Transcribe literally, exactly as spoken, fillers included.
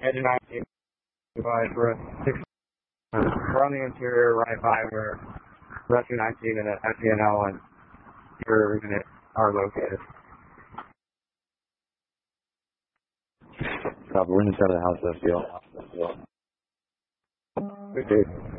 Engine nineteen, we're at six. We're on the interior right by where Rescue nineteen and F P N L and your unit are located. Copy, we're inside of the house, F D L. Good day.